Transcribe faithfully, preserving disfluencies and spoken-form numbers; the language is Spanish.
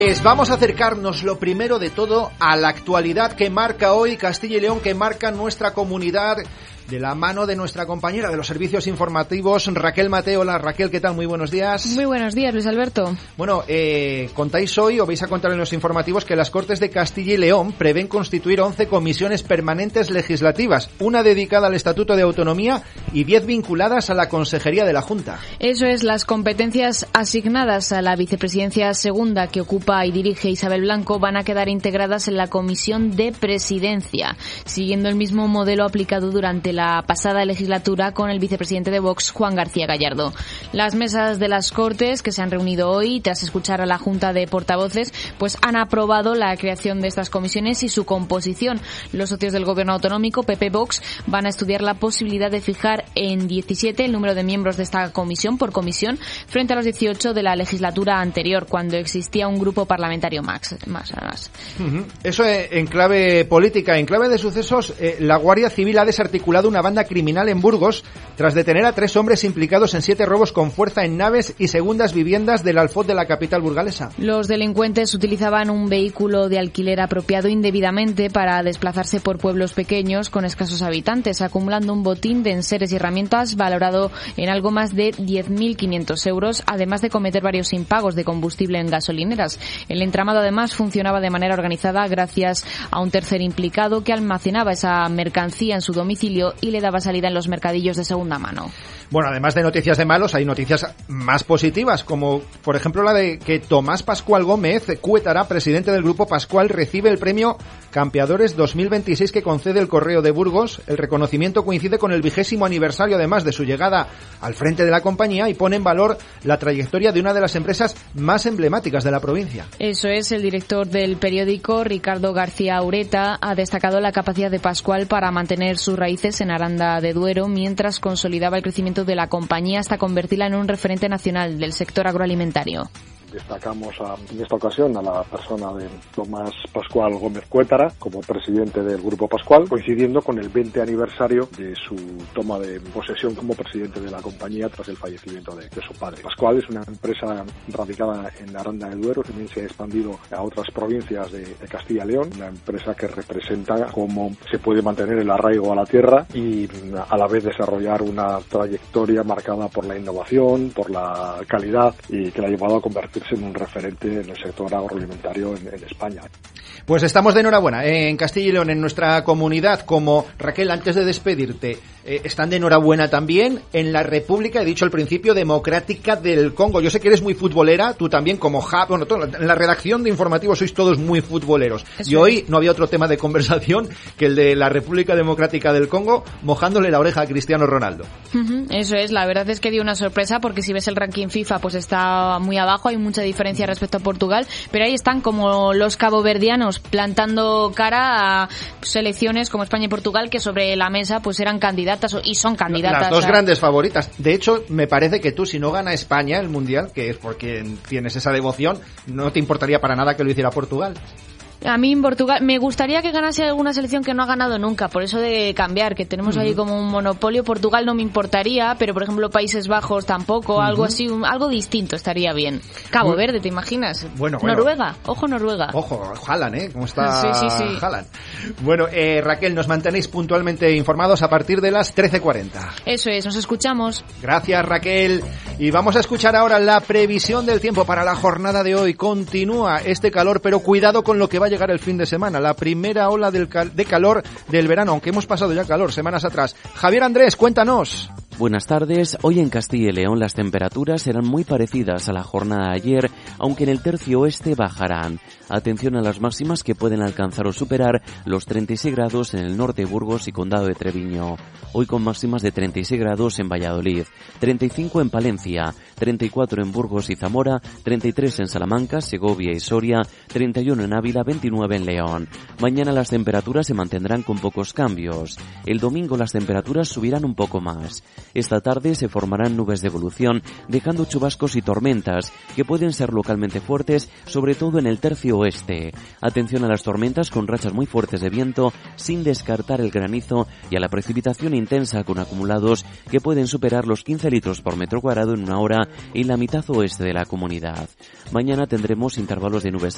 Pues vamos a acercarnos lo primero de todo a la actualidad que marca hoy Castilla y León, que marca nuestra comunidad, de la mano de nuestra compañera de los servicios informativos, Raquel Mateo. Hola Raquel, ¿qué tal? Muy buenos días. Muy buenos días, Luis Alberto. Bueno, eh, contáis hoy, o vais a contar en los informativos, que las Cortes de Castilla y León prevén constituir once comisiones permanentes legislativas, una dedicada al Estatuto de Autonomía y diez vinculadas a la Consejería de la Junta. Eso es, las competencias asignadas a la vicepresidencia segunda que ocupa y dirige Isabel Blanco van a quedar integradas en la Comisión de Presidencia, siguiendo el mismo modelo aplicado durante la la pasada legislatura con el vicepresidente de Vox, Juan García Gallardo. Las mesas de las Cortes, que se han reunido hoy tras escuchar a la Junta de Portavoces, pues han aprobado la creación de estas comisiones y su composición. Los socios del Gobierno autonómico, P P Vox, van a estudiar la posibilidad de fijar en diecisiete el número de miembros de esta comisión por comisión, frente a los dieciocho de la legislatura anterior, cuando existía un grupo parlamentario más. más, más. Uh-huh. Eso en clave política. En clave de sucesos, eh, la Guardia Civil ha desarticulado una banda criminal en Burgos tras detener a tres hombres implicados en siete robos con fuerza en naves y segundas viviendas del Alfoz de la capital burgalesa. Los delincuentes utilizaban un vehículo de alquiler apropiado indebidamente para desplazarse por pueblos pequeños con escasos habitantes, acumulando un botín de enseres y herramientas valorado en algo más de diez mil quinientos euros, además de cometer varios impagos de combustible en gasolineras. El entramado además funcionaba de manera organizada gracias a un tercer implicado que almacenaba esa mercancía en su domicilio y le daba salida en los mercadillos de segunda mano. Bueno, además de noticias de malos, hay noticias más positivas, como por ejemplo la de que Tomás Pascual Gómez Cuétara, presidente del Grupo Pascual, recibe el premio Campeadores dos mil veintiséis que concede el Correo de Burgos. El reconocimiento coincide con el vigésimo aniversario, además, de su llegada al frente de la compañía, y pone en valor la trayectoria de una de las empresas más emblemáticas de la provincia. Eso es, el director del periódico, Ricardo García Ureta, ha destacado la capacidad de Pascual para mantener sus raíces en Aranda de Duero, mientras consolidaba el crecimiento de la compañía hasta convertirla en un referente nacional del sector agroalimentario. Destacamos a, en esta ocasión a la persona de Tomás Pascual Gómez Cuétara como presidente del Grupo Pascual, coincidiendo con el veinte aniversario de su toma de posesión como presidente de la compañía tras el fallecimiento de, de su padre. Pascual es una empresa radicada en Aranda de Duero, también se ha expandido a otras provincias de, de Castilla y León, una empresa que representa cómo se puede mantener el arraigo a la tierra y a la vez desarrollar una trayectoria marcada por la innovación, por la calidad, y que la ha llevado a convertir en un referente en el sector agroalimentario en, en España. Pues estamos de enhorabuena eh, en Castilla y León, en nuestra comunidad. Como Raquel, antes de despedirte, eh, están de enhorabuena también en la República, he dicho al principio, Democrática del Congo. Yo sé que eres muy futbolera, tú también, como hub, bueno, todo, en la redacción de informativos sois todos muy futboleros. Eso. Y hoy no había otro tema de conversación que el de la República Democrática del Congo, mojándole la oreja a Cristiano Ronaldo. Uh-huh, eso es, la verdad es que dio una sorpresa, porque si ves el ranking FIFA, pues está muy abajo, hay mucha diferencia respecto a Portugal, pero ahí están como los caboverdianos plantando cara a selecciones como España y Portugal, que sobre la mesa pues eran candidatas y son candidatas. Las dos a... grandes favoritas. De hecho, me parece que tú, si no gana España el Mundial, que es porque tienes esa devoción, no te importaría para nada que lo hiciera Portugal. A mí en Portugal me gustaría que ganase alguna selección que no ha ganado nunca, por eso de cambiar, que tenemos uh-huh. ahí como un monopolio. Portugal no me importaría, pero por ejemplo Países Bajos tampoco, uh-huh. algo así, un, algo distinto estaría bien. Cabo Verde, ¿te imaginas? Bueno, bueno. Noruega, ojo Noruega. Ojo, Haaland, ¿eh? ¿Cómo está sí, sí, sí. Haaland? Bueno, eh, Raquel, nos mantenéis puntualmente informados a partir de las trece cuarenta. Eso es, nos escuchamos. Gracias, Raquel. Y vamos a escuchar ahora la previsión del tiempo para la jornada de hoy. Continúa este calor, pero cuidado con lo que va a llegar el fin de semana, la primera ola del cal- de calor del verano, aunque hemos pasado ya calor semanas atrás. Javier Andrés, cuéntanos. Buenas tardes. Hoy en Castilla y León las temperaturas serán muy parecidas a la jornada de ayer, aunque en el tercio oeste bajarán. Atención a las máximas, que pueden alcanzar o superar los treinta y seis grados en el norte de Burgos y Condado de Treviño. Hoy con máximas de treinta y seis grados en Valladolid, treinta y cinco en Palencia, treinta y cuatro en Burgos y Zamora, treinta y tres en Salamanca, Segovia y Soria, treinta y uno en Ávila, veintinueve en León. Mañana las temperaturas se mantendrán con pocos cambios. El domingo las temperaturas subirán un poco más. Esta tarde se formarán nubes de evolución, dejando chubascos y tormentas, que pueden ser localmente fuertes, sobre todo en el tercio oeste. Atención a las tormentas con rachas muy fuertes de viento, sin descartar el granizo, y a la precipitación intensa con acumulados que pueden superar los quince litros por metro cuadrado en una hora en la mitad oeste de la comunidad. Mañana tendremos intervalos de nubes